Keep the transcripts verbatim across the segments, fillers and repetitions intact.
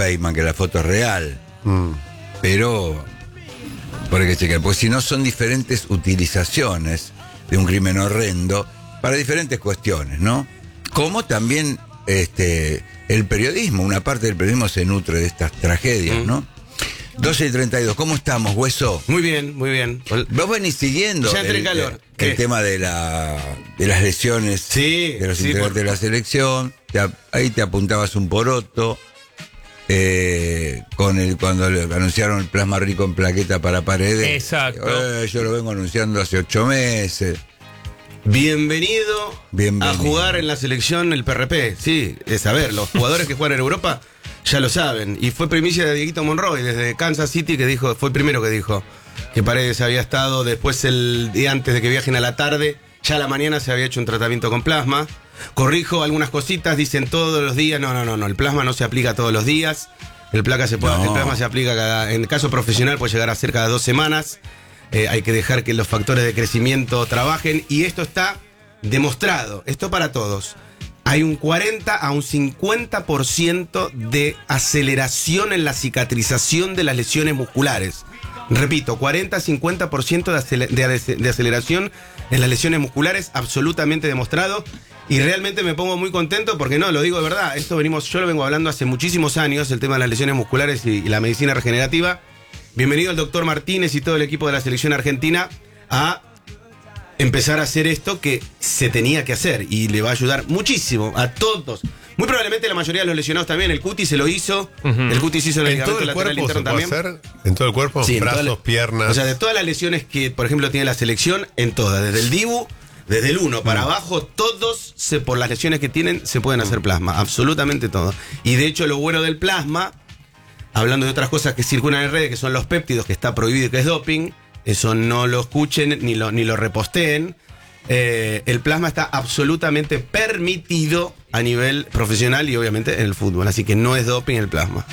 Feynman, que la foto es real. Mm. Pero, por hay que chequear, porque si no son diferentes utilizaciones de un crimen horrendo para diferentes cuestiones, ¿no? Como también este, el periodismo, una parte del periodismo se nutre de estas tragedias, mm. ¿no? doce y treinta y dos, ¿cómo estamos, Hueso? Muy bien, muy bien. Vos venís siguiendo ya entré el, en calor. el, el tema de la de las lesiones sí, de los sí, integrantes por... de la selección. Te, ahí te apuntabas un poroto. Eh, con el cuando le anunciaron el plasma rico en plaqueta para Paredes. Exacto. Eh, yo lo vengo anunciando hace ocho meses. Bienvenido, Bienvenido a jugar en la selección el P R P. Sí, es a ver, los jugadores que juegan en Europa ya lo saben. Y fue primicia de Dieguito Monroy desde Kansas City, que dijo, fue el primero que dijo que Paredes había estado. Después, el día antes de que viajen a la tarde, ya a la mañana se había hecho un tratamiento con plasma. Corrijo algunas cositas, dicen todos los días. No, no, no, no, el plasma no se aplica todos los días. El, placa se puede, no. el plasma se aplica cada, en el caso profesional puede llegar a ser cada dos semanas. Eh, hay que dejar que los factores de crecimiento trabajen. Y esto está demostrado, esto para todos. Hay un cuarenta a un cincuenta por ciento de aceleración en la cicatrización de las lesiones musculares. Repito, cuarenta a cincuenta por ciento de, acel- de, de aceleración en las lesiones musculares, absolutamente demostrado. Y realmente me pongo muy contento porque no, lo digo de verdad, esto venimos, yo lo vengo hablando hace muchísimos años, el tema de las lesiones musculares y, y la medicina regenerativa. Bienvenido el doctor Martínez y todo el equipo de la selección argentina a empezar a hacer esto que se tenía que hacer y le va a ayudar muchísimo a todos. Muy probablemente la mayoría de los lesionados también, el Cuti se lo hizo, uh-huh. el Cuti se hizo en el ligamento lateral interno también. Hacer? ¿En todo el cuerpo? Sí, brazos, la, piernas. O sea, de todas las lesiones que, por ejemplo, tiene la selección, en todas, desde el Dibu, desde el uno para uh-huh. abajo, todos, se, por las lesiones que tienen, se pueden uh-huh. hacer plasma, absolutamente todo. Y de hecho, lo bueno del plasma, hablando de otras cosas que circulan en redes, que son los péptidos, que está prohibido y que es doping, eso no lo escuchen ni lo, ni lo reposteen. Eh, el plasma está absolutamente permitido a nivel profesional y obviamente en el fútbol, así que no es doping el plasma.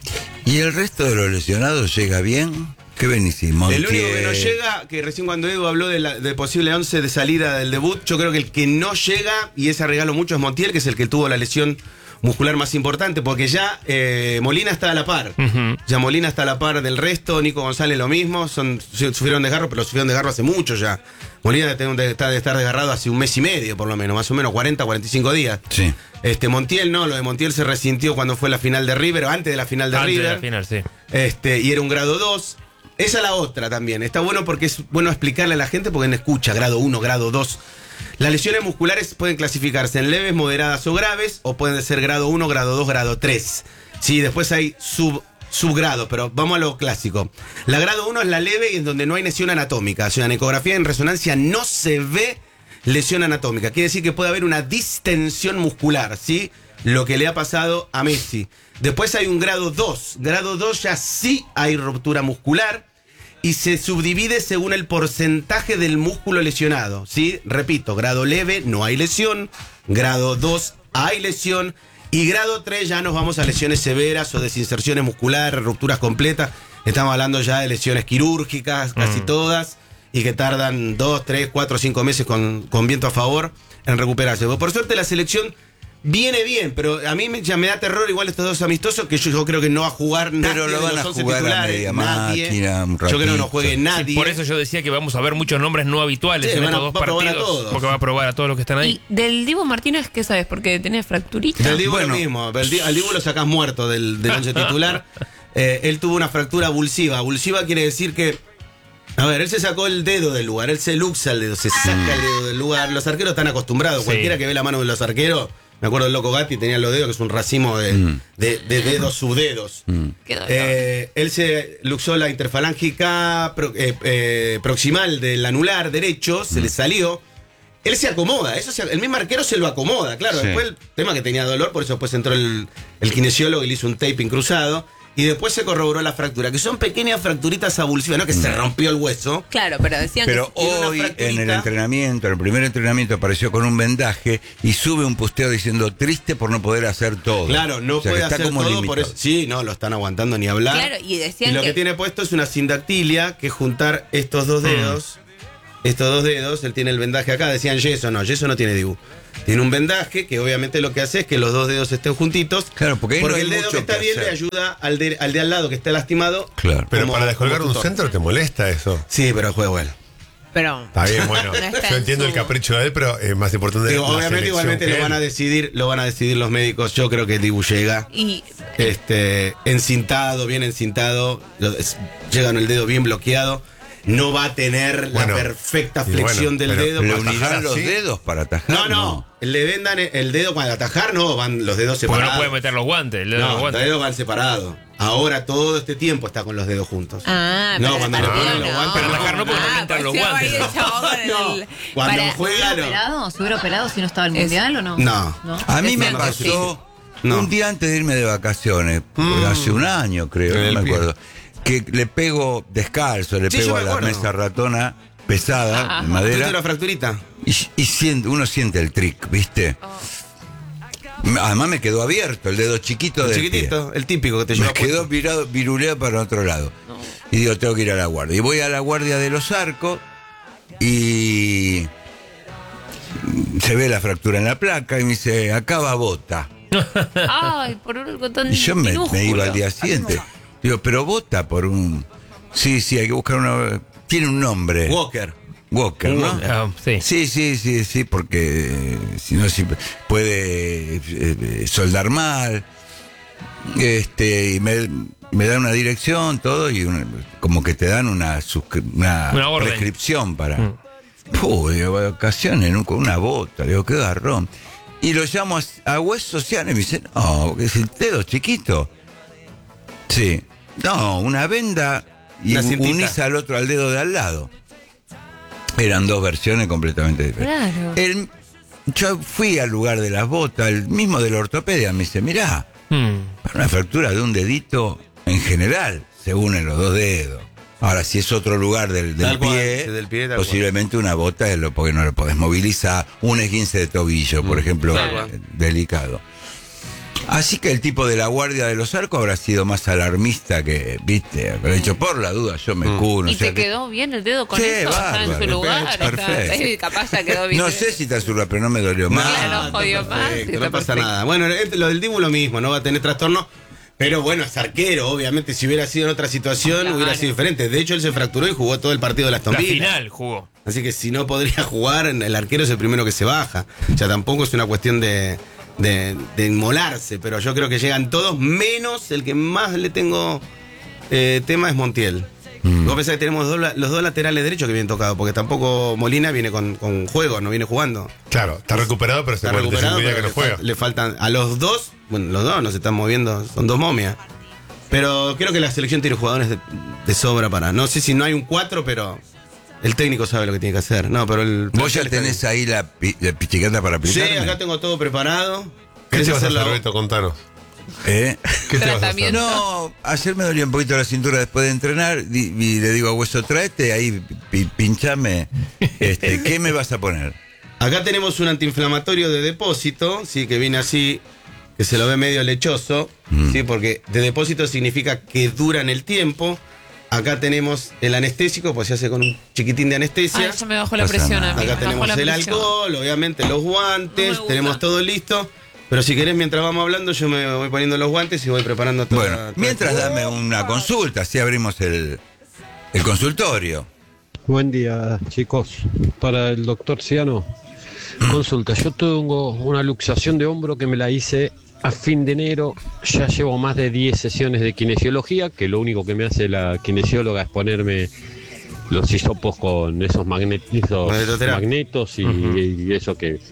¿Y el resto de los lesionados llega bien? ¿Qué venís? El único que no llega, que recién cuando Edu habló de, la, de posible once de salida del debut, yo creo que el que no llega, y ese regalo mucho, es Montiel, que es el que tuvo la lesión muscular más importante, porque ya eh, Molina está a la par. Uh-huh. Ya Molina está a la par del resto, Nico González lo mismo, son, sufrieron desgarro, pero sufrieron desgarro hace mucho ya. Molina debe estar desgarrado hace un mes y medio, por lo menos, más o menos cuarenta, cuarenta y cinco días. Sí. Este, Montiel no, lo de Montiel se resintió cuando fue la final de River, o antes de la final de antes River. De la final, sí. Este, y era un grado dos. Esa es la otra también. Está bueno porque es bueno explicarle a la gente porque no escucha grado uno, grado dos. Las lesiones musculares pueden clasificarse en leves, moderadas o graves, o pueden ser grado uno, grado dos, grado tres. Sí, después hay sub, subgrado, pero vamos a lo clásico. La grado uno es la leve y en donde no hay lesión anatómica. O sea, en ecografía, en resonancia, no se ve lesión anatómica. Quiere decir que puede haber una distensión muscular, ¿sí? Lo que le ha pasado a Messi. Después hay un grado dos. Grado dos ya sí hay ruptura muscular. Y se subdivide según el porcentaje del músculo lesionado, ¿sí? Repito, grado leve, no hay lesión. Grado dos, hay lesión. Y grado tres, ya nos vamos a lesiones severas o desinserciones musculares, rupturas completas. Estamos hablando ya de lesiones quirúrgicas, casi mm. todas. Y que tardan dos, tres, cuatro, cinco meses con, con viento a favor en recuperarse. Por suerte la selección viene bien, pero a mí me, ya me da terror igual estos dos amistosos, que yo, yo creo que no va a jugar nadie. Pero lo van de los a once jugar titulares, a media nadie. máquina, un yo creo que no juegue nadie. Sí, por eso yo decía que vamos a ver muchos nombres no habituales sí, en van estos a, dos va partidos, a todos. porque va a probar a todos los que están ahí. ¿Y del Dibu Martínez qué sabes? Porque tenés fracturita. Del Dibu bueno. lo mismo, el, al Dibu lo sacás muerto del, del once titular. Eh, él tuvo una fractura abulsiva. Abulsiva quiere decir que, a ver, él se sacó el dedo del lugar, él se luxa el dedo, se saca el dedo del lugar. Los arqueros están acostumbrados, sí. Cualquiera que ve la mano de los arqueros. Me acuerdo del Loco Gatti, tenía los dedos, que es un racimo de, mm. de, de dedos subdedos. Mm. Eh, él se luxó la interfalángica pro, eh, eh, proximal del anular derecho, se mm. le salió. Él se acomoda, eso se, el mismo arquero se lo acomoda, claro. Sí. Después el tema que tenía dolor, por eso después entró el, el kinesiólogo y le hizo un taping cruzado. Y después se corroboró la fractura, que son pequeñas fracturitas abulsivas, no que se rompió el hueso. Claro, pero decían pero que hoy en el entrenamiento, en el primer entrenamiento apareció con un vendaje y sube un posteo diciendo triste por no poder hacer todo. Claro, no o sea, puede hacer todo limitado. Por eso. Sí, no, lo están aguantando ni hablar. Claro, y decían y lo que... que tiene puesto es una sindactilia, que es juntar estos dos dedos estos dos dedos, él tiene el vendaje acá, decían yeso, no, yeso no tiene D I U. Tiene un vendaje que obviamente lo que hace es que los dos dedos estén juntitos. Claro, porque ahí no hay el dedo mucho que está que bien hacer. le ayuda al de, al de al lado que está lastimado. Claro. Pero como- para descolgar como un tutor. centro te molesta eso. Sí, pero juega igual. Pero. Está bien, bueno. No está Yo en entiendo el su- capricho de él, pero es más importante Digo, la obviamente selección igualmente que lo van él. a decidir, lo van a decidir los médicos. Yo creo que el D I U llega. Y. Este, encintado, bien encintado, lo- es- llega el dedo bien bloqueado, no va a tener Bueno, la perfecta y flexión bueno, del pero dedo. ¿Le para unirán atajar los así. dedos para atajar? No, no, le vendan el dedo para atajar, no, van los dedos Porque separados. no puede meter los guantes. El dedo de No, los los guantes. dedos van separados. Ahora todo este tiempo está con los dedos juntos. Ah, No, pero cuando para le ponen el los no. guantes, Para atajar no, porque no le entran los pues se va guantes. ahí el chabón con No, el- cuando para- juega no. operado? ¿Se hubiera operado si no estaba el Es- mundial o no? No. A mí Es me no, pasó No. un día antes de irme de vacaciones, hace un año creo, En no el me pie. acuerdo, que le pego descalzo, le Sí, pego yo me a la acuerdo. mesa ratona pesada, Ah, de ¿Tuviste madera, una fracturita? y, y siente- uno siente el trick, ¿viste? Además me quedó abierto el dedo chiquito El del chiquitito, el típico que te pie. lleva Me quedó puesto. virado, viruleado para otro lado. Y digo, tengo que ir a la guardia. Y voy a la guardia de los arcos y se ve la fractura en la placa y me dice, acá va bota. Ay, por algo tan Y yo me, minúsculo. me iba al día siguiente. Digo, pero vota por un... Sí, sí, hay que buscar una... Tiene un nombre. Walker. Walker, ¿no? Ah, sí. Sí, sí, sí, sí, porque eh, si no si puede eh, eh, soldar mal. Este, y me, me dan una dirección, todo, y una- como que te dan una, suscri- una, Una orden. prescripción para... Mm. Puh, digo, vacaciones, ¿no? Con una bota, digo, qué garrón. Y lo llamo a, a Hueso Ciano y me dice, no, es el dedo chiquito. Sí. No, una venda y Una cintita. unís al otro al dedo de al lado. Eran dos versiones completamente diferentes. Claro. El- yo fui al lugar de las botas, el mismo de la ortopedia, me dice, mirá, Hmm. para una fractura de un dedito, en general, se unen los dos dedos. Ahora, si es otro lugar del, del Tal cual, pie, sí, del pie, tal posiblemente una bota es lo porque no lo podés movilizar. Un esguince de tobillo, por ejemplo, Tal cual. eh, delicado. Así que el tipo de la guardia de los arcos habrá sido más alarmista que, viste, habrá dicho, por la duda, yo me curo. ¿Y o sea te que- quedó bien el dedo con Sí, eso? ¿Está en su bárbaro, lugar? Está- perfecto. eh, capaz ya quedó bien. No sé si está en su lugar, pero no me dolió más. Claro, está jodió más, perfecto, sí, no está pasa perfecto. nada. Bueno, este- lo del Dibu lo mismo, no va a tener trastorno. Pero bueno, es arquero, obviamente si hubiera sido en otra situación Claro. hubiera sido diferente. De hecho, él se fracturó y jugó todo el partido de la Aston La Villa. final jugó. Así que si no podría jugar, el arquero es el primero que se baja. O sea, tampoco es una cuestión de, de, de inmolarse, pero yo creo que llegan todos, menos el que más le tengo eh, tema es Montiel. Vos pensás que tenemos dos la- los dos laterales derechos que vienen tocados, porque tampoco Molina viene con, con juego, no viene jugando. Claro, está recuperado, pero se Está cuarenta y cinco recuperado, días pero que no le, juega. fal- le faltan a los dos, bueno, los dos no se están moviendo, son dos momias. Pero creo que la selección tiene jugadores de, de sobra para. No sé si no hay un cuatro, pero el técnico sabe lo que tiene que hacer. No, pero el. Vos ya el- tenés ahí la, pi- la pichiqueta para Sí, aplicarme. acá tengo todo preparado. ¿Qué ¿Querés te vas a hacerlo? hacer, Beto? Contanos. ¿Eh? ¿Qué te vas a hacer? Tratamiento. No, ayer me dolía un poquito la cintura después de entrenar di- y le digo a Hueso, tráete ahí, pi- pinchame. Este, ¿qué me vas a poner? Acá tenemos un antiinflamatorio de depósito, sí, que viene así, que se lo ve medio lechoso, Mm. sí, porque de depósito significa que dura en el tiempo. Acá tenemos el anestésico, pues se hace con un chiquitín de anestesia. Ay, ya me bajó la Pasa presión nada. a mí. Acá me bajó tenemos la el presión. alcohol, obviamente los guantes, No me gusta. tenemos todo listo. Pero si querés, mientras vamos hablando, yo me voy poniendo los guantes y voy preparando todo. Bueno, mientras dame una consulta, así abrimos el, el consultorio. Buen día, chicos. Para el doctor Ciano, consulta. Yo tengo una luxación de hombro que me la hice a fin de enero. Ya llevo más de diez sesiones de kinesiología, que lo único que me hace la kinesióloga es ponerme los hisopos con esos, magnet- esos Magnetoterapia. magnetos y, y eso que,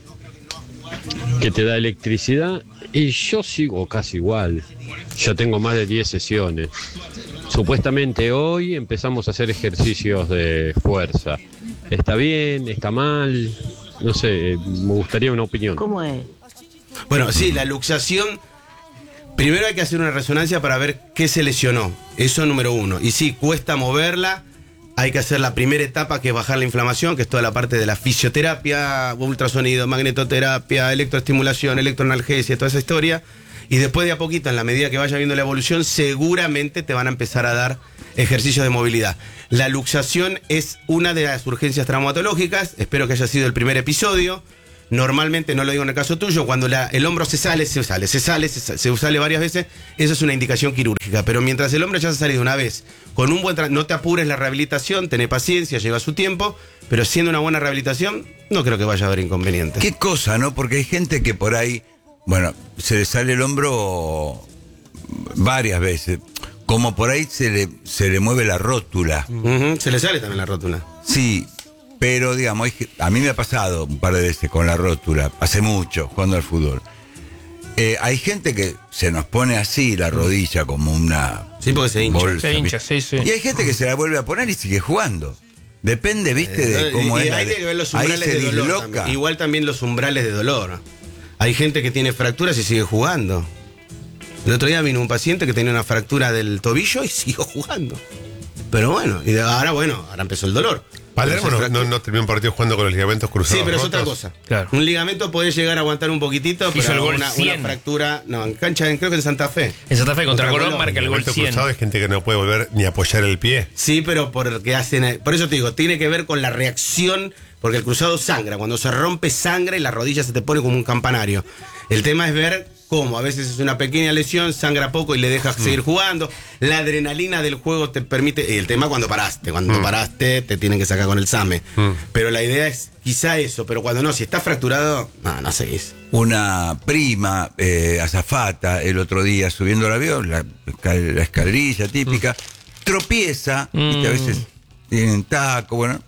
que te da electricidad. Y yo sigo casi igual. Ya tengo más de diez sesiones. Supuestamente hoy empezamos a hacer ejercicios de fuerza. ¿Está bien? ¿Está mal? No sé, me gustaría una opinión. ¿Cómo es? Bueno, sí, la luxación. Primero hay que hacer una resonancia para ver qué se lesionó. Eso número uno. Y sí, cuesta moverla. Hay que hacer la primera etapa, que es bajar la inflamación, que es toda la parte de la fisioterapia, ultrasonido, magnetoterapia, electroestimulación, electroanalgesia, toda esa historia. Y después de a poquito, en la medida que vaya viendo la evolución, seguramente te van a empezar a dar ejercicios de movilidad. La luxación es una de las urgencias traumatológicas, espero que haya sido el primer episodio. Normalmente, no lo digo en el caso tuyo, cuando la, el hombro se sale, se sale, se sale, se, se sale varias veces, eso es una indicación quirúrgica. Pero mientras el hombro ya se ha salido una vez, con un buen tra- no te apures la rehabilitación, tené paciencia, lleva su tiempo, pero siendo una buena rehabilitación, no creo que vaya a haber inconvenientes. Qué cosa, ¿no? Porque hay gente que por ahí, bueno, se le sale el hombro varias veces. Como por ahí se le, se le mueve la rótula. Ujú, se le sale también la rótula. Sí, pero digamos, hay que- a mí me ha pasado un par de veces con la rótula, hace mucho, jugando al fútbol. Eh, hay gente que se nos pone así la rodilla como una Sí, porque se hincha. bolsa, Se hincha, ¿viste? sí, sí. Y hay gente que se la vuelve a poner y sigue jugando. Depende, viste, de Eh, cómo y, es. y la hay de- que ver los ahí umbrales se de dolor disloca. también. Igual también los umbrales de dolor. Hay gente que tiene fracturas y sigue jugando. El otro día vino un paciente que tenía una fractura del tobillo y siguió jugando. Pero bueno, y de ahora bueno, ahora empezó el dolor. Palermo Pero no, se no, fracturó. no terminó un partido jugando con los ligamentos cruzados. Sí, pero es rotos. otra cosa. Claro. Un ligamento puede llegar a aguantar un poquitito, Hizo el pero gol una, una cien. fractura. No, en cancha, en- creo que en Santa Fe. En Santa Fe contra Contra Colón Colón. marca el gol Ligamento cien. cruzado es gente que no puede volver ni apoyar el pie. Sí, pero porque hacen. Por eso te digo, tiene que ver con la reacción, porque el cruzado sangra. Cuando se rompe sangre, la rodilla se te pone como un campanario. El tema es ver cómo. A veces es una pequeña lesión, sangra poco y le dejas seguir jugando. La adrenalina del juego te permite. Y el tema cuando paraste. Cuando paraste, te tienen que sacar con el SAME. Pero la idea es quizá eso. Pero cuando no, si está fracturado, no, no seguís. Una prima, eh, azafata, el otro día subiendo el avión, la, escal- la escalerilla típica, tropieza, ¿viste? A veces tienen taco, bueno,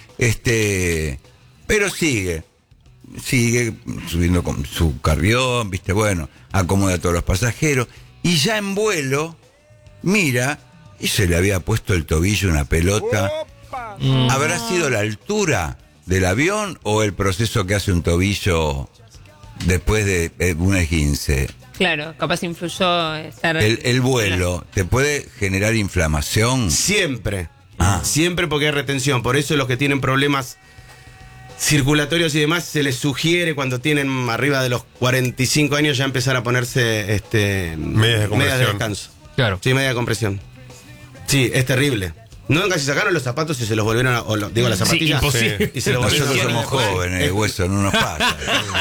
este, pero sigue, sigue subiendo con su carrión, viste, bueno, acomoda a todos los pasajeros, y ya en vuelo, mira, y se le había puesto el tobillo una pelota. ¿Habrá sido la altura del avión o el proceso que hace un tobillo después de eh, un esguince? Claro, capaz influyó estar. El, el vuelo te puede generar inflamación. Siempre. Ah. Siempre porque hay retención. Por eso los que tienen problemas circulatorios y demás, se les sugiere cuando tienen arriba de los cuarenta y cinco años ya empezar a ponerse este, Medias de compresión. descanso. Claro. Sí, media de compresión. Sí, es terrible. No casi sacaron los zapatos y se los volvieron a, o lo- digo las Sí, zapatillas. imposible. Y se los volvieron Nosotros a somos poner después. jóvenes, el hueso no nos pasa.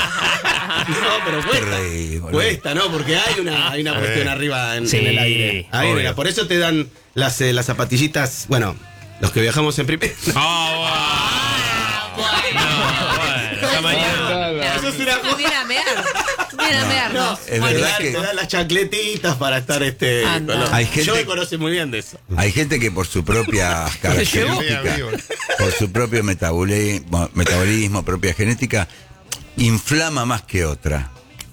No, pero Qué cuesta. reí, boludo. Cuesta, ¿no? Porque hay una, hay una cuestión Eh. arriba en, Sí, en el aire. Ahí, obvio. mira, por eso te dan las, eh, las zapatillitas, bueno, los que viajamos en primera. Ah, bueno. No, bueno, esta mañana. Eso es una Encima viene a mear. Viene a mearnos. Es Bueno, verdad te que dan- te dan las chancletitas para estar este. Anda. con los- Hay gente- Yo me conoce muy bien de eso. hay gente que por su propia característica, amigo. por su propio metabolismo, metabolismo, propia genética, inflama más que otra.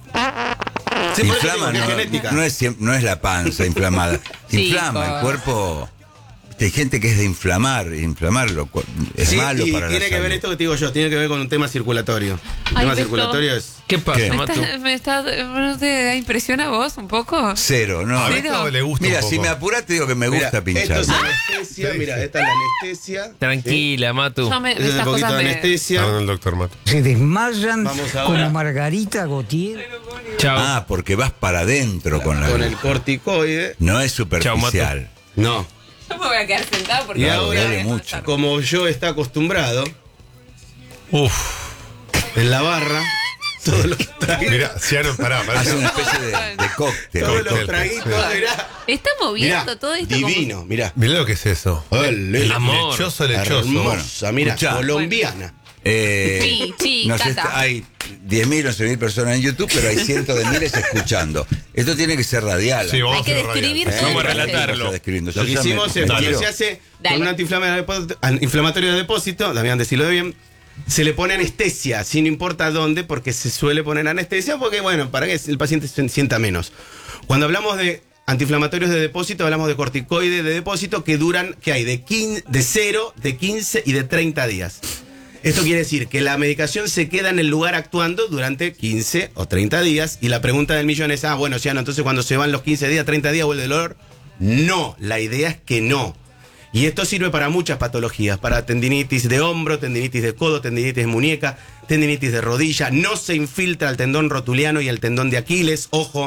Sí, por eso Inflama, digo que es no, genética. no es, siem- no es la panza inflamada. Sí, Inflama, por- el cuerpo. Hay gente que es de inflamar, inflamarlo es Sí, malo y para tiene la que ver salud. esto que te digo yo, tiene que ver con un tema circulatorio. El Ay, tema Beto. circulatorio es. ¿Qué pasa, ¿Qué? ¿Me Matu? está, me está, ¿no te da impresión a vos un poco? Cero, no. A ¿Cero? Beto le gusta Mira, un si poco. me apuras te digo que me gusta Mira, pinchar. esto es anestesia, Sí, mira, sí. esta es la anestesia. Tranquila, Matu. Yo me, Este es un estas poquito cosas de me. anestesia. Hablando el doctor Mato. Se desmayan Vamos ahora. como Margarita Gautier. Chao. Ah, porque vas para adentro con la Con el aguja. corticoide. No es superficial. No. Yo me voy a quedar sentado porque Y Claro, ahora, duele mucho. como yo está acostumbrado, Uf. en la barra, todos los traguitos, Mira, Ciano, pará, pará. Hace una especie de, de cóctel. todos los cóctel. traguitos, mirá. está moviendo Mirá, todo esto como- divino, mirá. Mirá lo que es eso. Ole, Amor. Lechoso, lechoso. hermosa, mira, escuchá. colombiana. Eh, Sí, sí, nos Cata. está- hay diez mil, once mil personas en YouTube, pero hay cientos de miles escuchando. Esto tiene que ser radial. Sí, vamos Hay que a hacerlo describir radial. todo Vamos a el proceso. relatarlo. Describiendo. Lo Yo que ya me- hicimos me es, cuando tiro. se hace Dale. con un antiinflamatorio de depósito, an- inflamatorio de depósito, Damián, decirlo bien, se le pone anestesia, sin importa dónde, porque se suele poner anestesia, porque bueno, para que el paciente se sienta menos. Cuando hablamos de antiinflamatorios de depósito, hablamos de corticoides de depósito que duran, que hay de, quince, de cero, de quince y de treinta días. Esto quiere decir que la medicación se queda en el lugar actuando durante quince o treinta días y la pregunta del millón es, ah, bueno, Ciano, entonces cuando se van los quince días, treinta días, ¿vuelve el dolor? No, la idea es que no. Y esto sirve para muchas patologías, para tendinitis de hombro, tendinitis de codo, tendinitis de muñeca, tendinitis de rodilla. No se infiltra el tendón rotuliano y el tendón de Aquiles, ojo,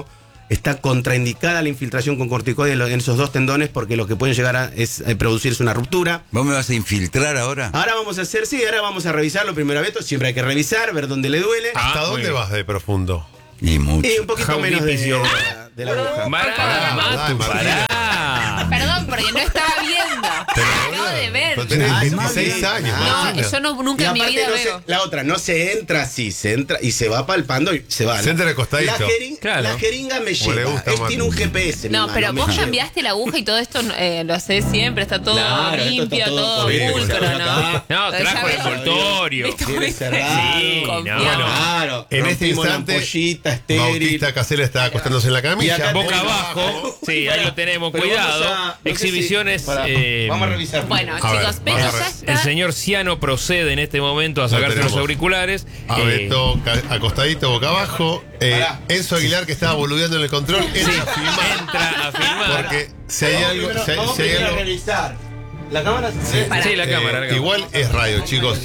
está contraindicada la infiltración con corticoides en, los- en esos dos tendones porque lo que pueden llegar a es, eh, producirse una ruptura. ¿Vos me vas a infiltrar ahora? Ahora vamos a hacer, sí, ahora vamos a revisarlo primero a Beto. Siempre hay que revisar, ver dónde le duele. Ah, ¿Hasta muy dónde bien. vas de profundo? Y mucho. Y un poquito How menos de, deep is your- de la, de la aguja. Pará, Matu, Martina. pará. Perdón, porque no estaba viendo. Pero, Acabo de ver. Pero tenés Ah, dieciséis sí. años, No, Martina. yo no, Y nunca en mi aparte vida no veo. se- la otra, no se entra así, se entra y se va palpando y se va. Se entra de costadito. La, jeringa, Claro. la jeringa me Como le lleva. gusta Él más. tiene un G P S. mi No, hermano, pero me vos lleva. cambiaste la aguja y todo esto eh, lo hacés siempre, está todo Claro, esto limpio, está todo todo correcto. pulcro, Acá. ¿no? No, Entonces trajo ya el veo- envoltorio. Viste, Tiene viste. cerrado. Sí, no, Confiamos. no. Claro. En este rompimos la instante, ampollita estéril. Bautista Casella está acostándose en la Y camilla. acá Boca tenemos abajo. Sí, ahí lo tenemos. Pero Cuidado. vamos a- no sé si- Exhibiciones. pará, eh, vamos a revisar. Bueno, A ver, chicos, Beto vamos a ya ver. está. El señor Ciano procede en este momento a sacarse los tenemos. auriculares. A Eh, Beto ca- acostadito, boca abajo. Eh, Pará. Enzo Aguilar, que estaba boludeando en el control, entra a filmar. entra a filmar. Porque si hay algo. Si hay, Vamos si hay primero a algo revisar. La cámara se Pará. Sí, la eh, cámara. la cámara. igual es radio, chicos.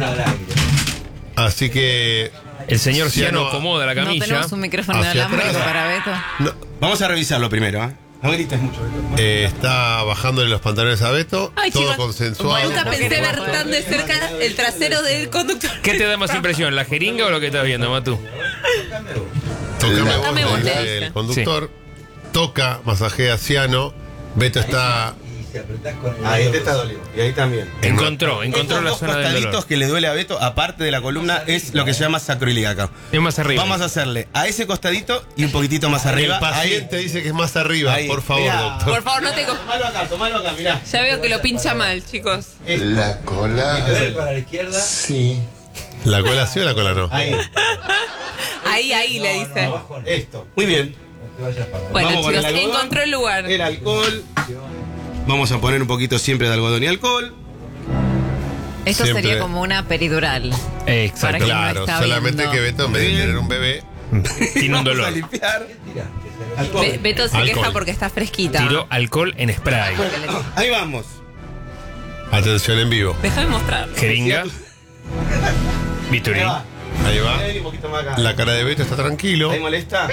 Así que. El señor Ciano Ciano acomoda la No camilla. tenemos un micrófono Hacia inalámbrico atrás. para Beto. no, Vamos a revisarlo primero, ¿eh? No grites mucho. Beto. eh, está bajándole los pantalones a Beto. Ay, todo chicos, consensuado. nunca pensé ver tan de cerca el trasero del conductor. ¿Qué te da más impresión, la jeringa o lo que estás viendo, Matu? Tócame vos, Dame vos, le le dice dice. el conductor. Toca, masajea a Ciano. Beto está. Ahí te está doliendo. Y ahí también. Encontró, encontró Estos la dos zona del costaditos dolor. que le duele a Beto, aparte de la columna, es lo que se llama sacroiliaca. Es más arriba. Vamos a hacerle a ese costadito y un poquitito más El arriba. paciente dice que es más arriba. Ahí. Por favor, Mirá. doctor. Por favor, no te. co- Tomalo acá, tomalo acá, mirá. Ya veo que lo pincha mal, chicos. La cola. Sí. ¿La cola sí o la cola no? Ahí. Ahí, ahí le dice. Esto. Muy bien. Bueno, Vamos con chicos, el algodón. encontró el lugar. El alcohol. Vamos a poner un poquito siempre de algodón y alcohol. Esto Siempre. sería como una peridural. Para Exacto. que no Claro, está solamente viendo. que Beto, en vez de Bien. tener un bebé, Tiene un Vamos a dolor. limpiar. Be- Alcohol. Beto se Alcohol. queja porque está fresquita. Tiró alcohol en spray. Ahí vamos. atención en vivo. Déjame mostrar. Jeringa. Bisturí. Ahí va. Ahí va. Ahí, un poquito más acá. La cara de Beto está tranquilo. ¿Ahí molesta?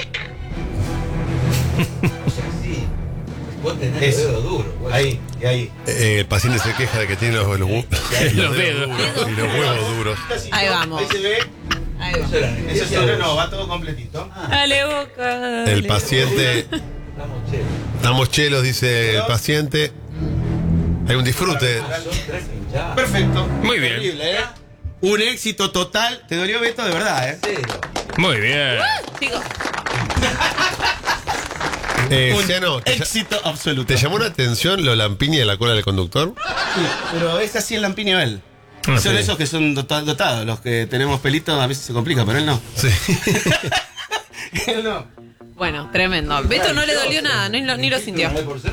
Eso. Ahí, y ahí. Eh, el paciente se queja de que tiene los, los, hu- Los dedos. duros y los huevos duros. Ahí vamos. Ahí se ve. Ahí va. Eso es solo no, va todo completito. Dale boca. El paciente. Estamos chelos, dice el paciente. Hay un disfrute. Perfecto. Muy bien. Increíble, ¿eh? Un éxito total. ¿Te dolió Beto de verdad, eh? Muy bien. Chicos, Eh, Un Ciano, ¿te, ll- éxito absoluto. ¿te llamó la atención lo lampiña de la cola del conductor? Sí, pero es así el lampiño él. Ah, Son sí. esos que son dota- dotados. Los que tenemos pelitos a veces se complica, pero él no. Sí. Él no. bueno, tremendo. Beto no le dolió nada, ni lo, ni lo sintió.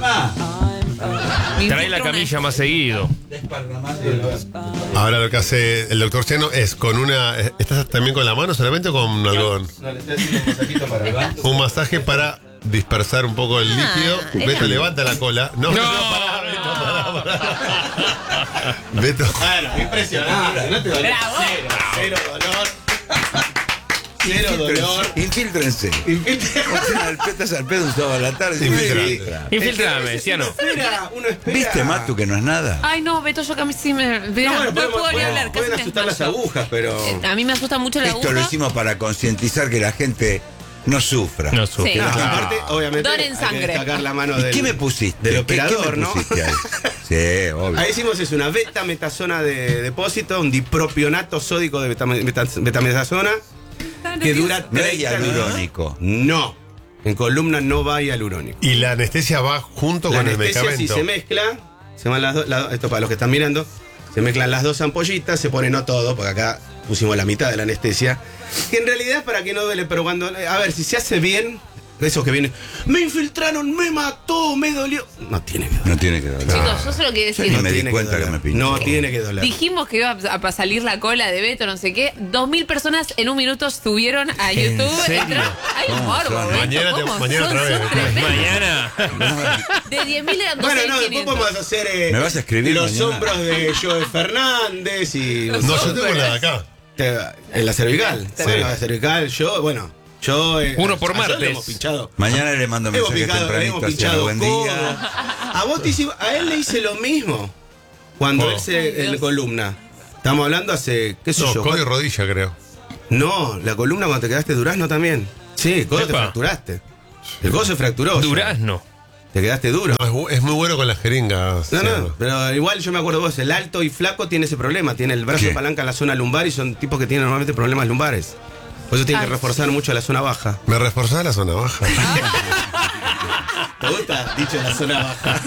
Me Trae la infiltró una- camilla más seguido. Ahora lo que hace el doctor Ciano es con una. ¿Estás también con la mano solamente o con algodón? No, le estoy haciendo un masajito para Un masaje para dispersar un poco el líquido. Ah, Beto era- levanta la cola. No, no, No. pará, Beto, pará, pará. Beto. Bueno, impresionante. No te dolió. Bravo. Cero, cero dolor. Cero dolor. Infíltrense. Hacen alpetas al pedo un sábado a la tarde. Infiltrate. Infiltrame, Ciano. Uno espera, uno espera. ¿Viste, Matu, que no es nada? Ay, no, Beto, yo que a mí sí me. No, Mirá, bueno, no, podemos- puedo ni pueden- hablar, casi Pueden me asustar las desmayo. agujas, pero. Eh, A mí me asusta mucho la Esto lo aguja. hicimos para concientizar que la gente no sufra. No sufre. Sí. Ah, aparte, obviamente, Donen hay sangre. que destacar la mano ¿Y del, qué me pusiste? del ¿Qué- qué operador, me ¿no? pusiste ahí? Sí, obvio. Ahí hicimos es una betametasona de depósito, un dipropionato sódico de betame- beta- betametasona que dura No es treinta minutos. hialurónico. No, en columna no va hialurónico. Y la anestesia va junto La con el anestesia si medicamento. se mezcla, se van las dos, las dos- esto para los que están mirando, se mezclan las dos ampollitas, se pone no todo, porque acá pusimos la mitad de la anestesia, que en realidad es para que no duele, pero cuando, a ver, si se hace bien, esos que vienen, me infiltraron, me mató, me dolió, no tiene que doler. No tiene que doler. Chicos, yo solo quiero Yo decir. ni me di tiene cuenta que doler. me pinchó. No tiene que doler. Dijimos que iba a, a salir la cola de Beto, no sé qué. Dos mil personas en un minuto subieron a ¿En YouTube. serio? Entra- Hay un ¿Cómo morbo, son? Beto, Mañana te- ¿cómo mañana son? otra vez, Son Beto. tremendos. Mañana. De diez mil eran Bueno, no, después doce mil podemos quinientos. hacer eh, ¿Me vas a escribir los mañana? hombros de Joe Fernández y No, yo tengo la de acá. Te- en la cervical. Sí. Bueno, la cervical, yo, bueno, Yo, eh, Uno por ayer martes. le hemos pinchado. Mañana le mando Hemos mensaje picado, tempranito hemos hacia pinchado buen codo. día. A vos te hice- a él le hice lo mismo. Cuando Oh. él se en la columna. Estamos hablando hace, qué sé No, yo. codo y cuánto- rodilla, creo. No, la columna cuando te quedaste durazno también. Sí, codo te Epa. fracturaste. El codo se fracturó. Durazno. Te quedaste duro. No, es, bu- es muy bueno con las jeringas. No, Ciano. no, pero igual yo me acuerdo vos, el alto y flaco tiene ese problema, tiene el brazo ¿Qué? de palanca en la zona lumbar y son tipos que tienen normalmente problemas lumbares. Por eso tienen que Ay, reforzar mucho la zona baja. Me reforzás la zona baja. ¿Te gusta? Dicho la zona baja.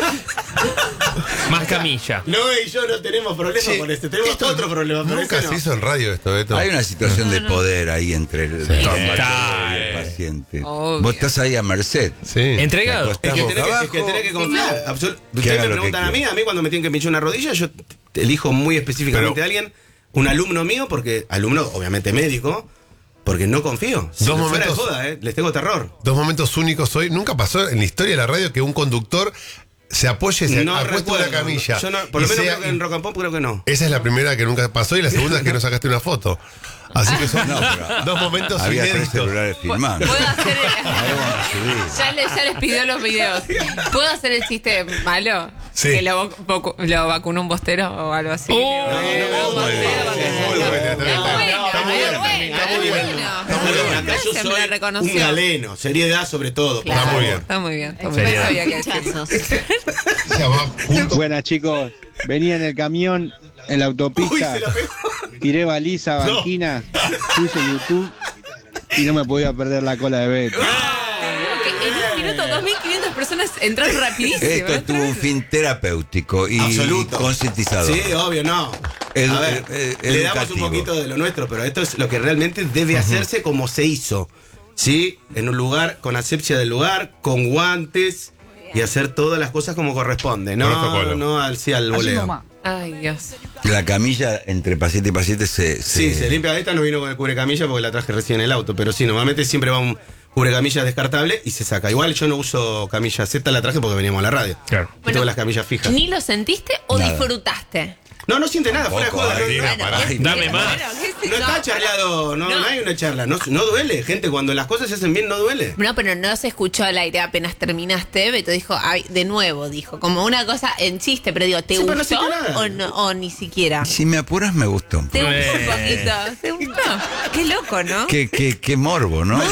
Más camilla. No, y yo no tenemos problema Sí, con este, tenemos esto otro problema. pero Nunca ese no. se hizo en radio esto, Beto. Hay una situación de poder ahí entre el doctor Mayor y el Está. paciente. Obvio. Vos estás ahí a merced. Sí. Entregado. Te Es que, acostás tenés boca que, es que abajo. tenés que confiar. Absolut- Que Ustedes haga me lo que preguntan a mí, quiera. a mí cuando me tienen que pinchar una rodilla, yo t- elijo muy específicamente Pero- a alguien, un alumno mío, porque alumno obviamente médico, porque no confío. Si Dos no fuera de momentos- joda, eh, les tengo terror. Dos momentos únicos hoy. Nunca pasó en la historia de la radio que un conductor se apoye, se No acueste recuerdo. una camilla. Yo no- por lo y menos sea- creo que en Rock and Pop creo que no. Esa es la primera que nunca pasó y la segunda es que no sacaste una foto. Así que son No, pero dos momentos Había tres inéditos. celulares filmando. Puedo hacer Ahí vamos a subir. ya, les, ya les pidió los videos. ¿Puedo hacer el chiste malo? Sí. Que lo, vocu- lo vacunó un bostero o algo así. Oh, Eh, no, no, un no, bostero no, vacunó. no, no, no, no, Está no, bueno, está muy bien, está bueno, está muy bien. está Está muy bien. Acá yo Gracias, me soy lo reconoció. un galeno, seriedad sobre todo. Claro, Está muy bien. Está muy bien. Está muy bien. Había que decirlo. Buenas chicos, venía en el camión en la Uy, autopista, se la pegó. tiré baliza, No. banquina, puse YouTube y no me podía perder la cola de Beto. Que en un minuto dos mil quinientas personas entraron rapidísimo. Esto ¿eh? tuvo un fin terapéutico y Absoluto. concientizador. Sí, obvio, no. Edu- a ver, eh, eh, le damos un educativo. poquito de lo nuestro, pero esto es lo que realmente debe hacerse como se hizo. ¿Sí? En un lugar, con asepsia del lugar, con guantes y hacer todas las cosas como corresponde. No, Protocolo. no al, sí, al voleo. Ay, Dios. La camilla entre paciente y paciente se... Sí, se- se limpia. Esta no vino con el cubrecamilla porque la traje recién en el auto, pero sí, normalmente siempre va un cubrecamilla descartable y se saca. Igual yo no uso camillas. Esta la traje porque veníamos a la radio. Claro. Yo tengo las camillas fijas. ¿Ni lo sentiste o Nada. disfrutaste? No, no siente nada, fuera de Tampoco, joda. ay, no- diga, no- pará. ¿qué- Dame qué- más. ¿qué- No está charlado, no, no. No. hay una charla, no, no duele, gente, cuando las cosas se hacen bien no duele. No, pero no se escuchó al aire apenas terminaste. Beto dijo, ay, de nuevo, dijo, como una cosa en chiste, pero digo, ¿te Sí, pero no gustó siento nada. o, no, o ni siquiera? Si me apuras me gustó un ¿Te poco. gustó un Eh. poquito? ¿Te gustó? Qué loco, ¿no? Qué, qué, qué morbo, ¿no?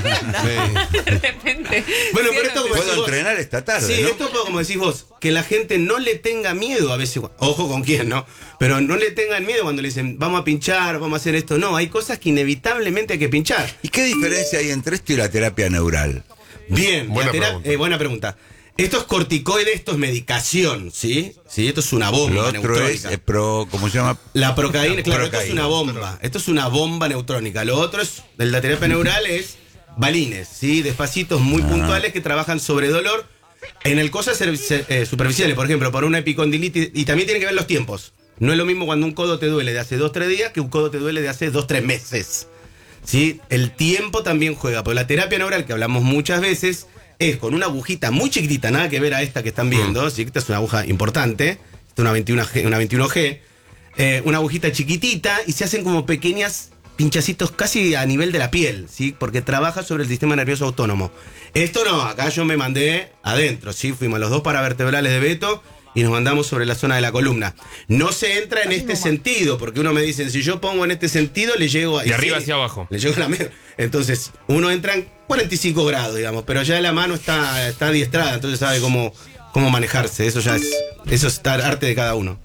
De repente. Bueno, ¿sí pero o esto no? como- Puedo entrenar esta tarde, Sí, ¿no? esto es como decís vos, que la gente no le tenga miedo a veces, ojo con quién, ¿no? Pero no le tengan miedo cuando le dicen, vamos a pinchar, vamos a hacer esto. No, hay cosas que inevitablemente hay que pinchar. ¿Y qué diferencia hay entre esto y la terapia neural? Bien, Buena la tera- pregunta. eh, buena pregunta. Esto es corticoide, esto es medicación, ¿sí? Sí, esto es una bomba Lo otro neutrónica. es eh, pro, ¿cómo se llama? La procaína, claro, esto es Procaína. una bomba. Esto es una bomba neutrónica. Lo otro es, de la terapia neural es balines, ¿sí? Despacitos muy puntuales que trabajan sobre dolor. En el cosas ser- ser- eh, superficiales, por ejemplo, por una epicondilitis. Y también tiene que ver los tiempos. No es lo mismo cuando un codo te duele de hace dos, tres días que un codo te duele de hace dos, tres meses. ¿Sí? El tiempo también juega. Porque la terapia neural, que hablamos muchas veces, es con una agujita muy chiquitita, nada que ver a esta que están viendo. ¿Sí? Esta es una aguja importante. Esta es una veintiuno G. Una, veintiuno G eh, una agujita chiquitita y se hacen como pequeñas pinchacitos casi a nivel de la piel, ¿sí? Porque trabaja sobre el sistema nervioso autónomo. Esto no, acá yo me mandé adentro, ¿sí? Fuimos los dos paravertebrales de Beto y nos mandamos sobre la zona de la columna. No se entra en este sentido, porque uno me dice, si yo pongo en este sentido, le llego a... De y arriba sí, hacia abajo. Le llego a la med- Entonces, uno entra en cuarenta y cinco grados, digamos, pero ya la mano está, está adiestrada, entonces sabe cómo, cómo manejarse. Eso ya es, eso es arte de cada uno.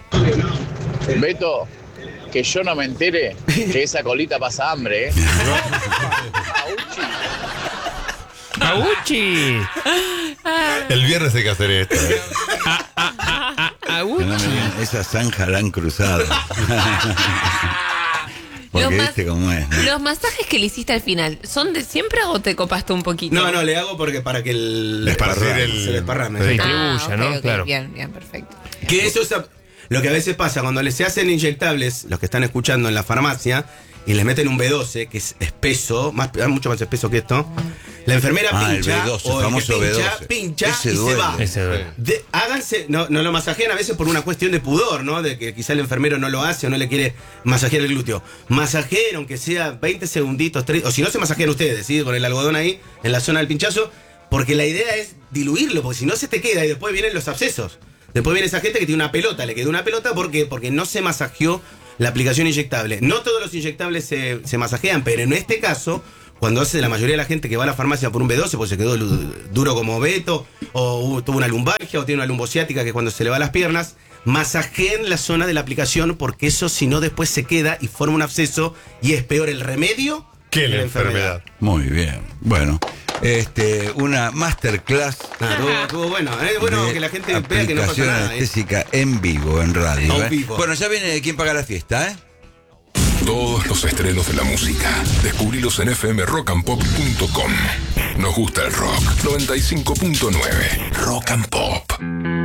Beto, que yo no me entere que esa colita pasa hambre, ¿eh? ¡Auchi! El viernes hay que hacer esto. ¿eh? No me digan, esa zanja la han cruzado. Porque Los viste mas- cómo es, ¿no? Los masajes que le hiciste al final, ¿son de siempre o te copaste un poquito? No, no, le hago porque para que el... Esparcir el- se desparrame. Se Sí. distribuya, Ah, ok, ¿no? ok, Claro. Bien, bien, perfecto. Que eso es a- lo que a veces pasa cuando les se hacen inyectables, los que están escuchando en la farmacia, y les meten un B doce, que es espeso, más, mucho más espeso que esto. La enfermera Ah, el pincha, B doce, o el famoso que pincha, B doce. pincha Ese y se duele. va. Ese duele. De- háganse, no, no lo masajean a veces por una cuestión de pudor, ¿no? De que quizá el enfermero no lo hace o no le quiere masajear el glúteo. Masajeen, aunque sea veinte segunditos, treinta, o si no se masajean ustedes, ¿sí? Con el algodón ahí, en la zona del pinchazo, porque la idea es diluirlo, porque si no se te queda y después vienen los abscesos. Después viene esa gente que tiene una pelota, le quedó una pelota porque, porque no se masajeó la aplicación inyectable. No todos los inyectables se, se masajean, pero en este caso, cuando hace la mayoría de la gente que va a la farmacia por un B doce, pues se quedó duro como Beto, o tuvo una lumbalgia, o tiene una lumbociática que cuando se le va las piernas, masajeen la zona de la aplicación, porque eso si no después se queda y forma un absceso y es peor el remedio que la enfermedad. Muy bien. Bueno, este, una masterclass Ah, estuvo, estuvo bueno, ¿eh? Bueno de que la gente vea que no pasa aplicación nada. ¿eh? anestésica en vivo, en radio. En ¿eh? vivo. Bueno, ya viene ¿Quién paga la fiesta? ¿eh? Todos los estrenos de la música. Descubrilos en f m rock and pop punto com. Nos gusta el rock. noventa y cinco punto nueve. Rock and Pop.